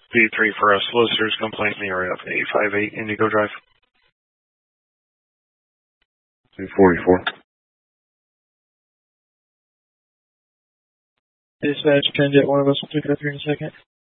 B3 for us, solicitors complaint me right up 858 Indigo Drive. 244. Dispatch, can get one of us will pick it up here in a second.